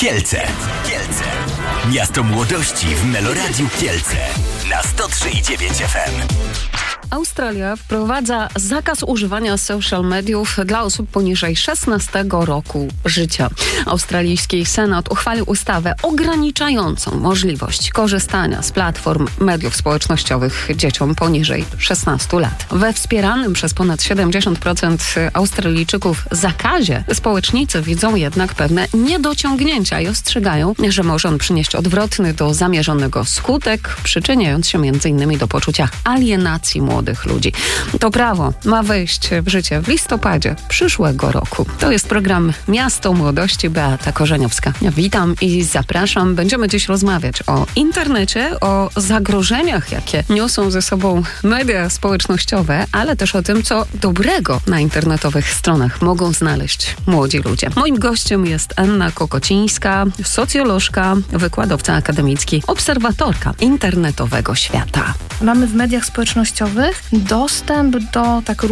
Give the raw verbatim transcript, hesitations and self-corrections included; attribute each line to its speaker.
Speaker 1: Kielce. Kielce. Miasto młodości w Meloradiu Kielce. Na sto trzy i dziewięć F M.
Speaker 2: Australia wprowadza zakaz używania social mediów dla osób poniżej szesnastego roku życia. Australijski Senat uchwalił ustawę ograniczającą możliwość korzystania z platform mediów społecznościowych dzieciom poniżej szesnastu lat. We wspieranym przez ponad siedemdziesiąt procent Australijczyków zakazie społecznicy widzą jednak pewne niedociągnięcia i ostrzegają, że może on przynieść odwrotny do zamierzonego skutek, przyczyniając się między innymi do poczucia alienacji młodych ludzi. To prawo ma wejść w życie w listopadzie przyszłego roku. To jest program Miasto Młodości. Beata Korzeniowska. Witam i zapraszam. Będziemy dziś rozmawiać o internecie, o zagrożeniach, jakie niosą ze sobą media społecznościowe, ale też o tym, co dobrego na internetowych stronach mogą znaleźć młodzi ludzie. Moim gościem jest Anna Kokocińska, socjolożka, wykładowca akademicki, obserwatorka internetowego świata.
Speaker 3: Mamy w mediach społecznościowych dostęp do tak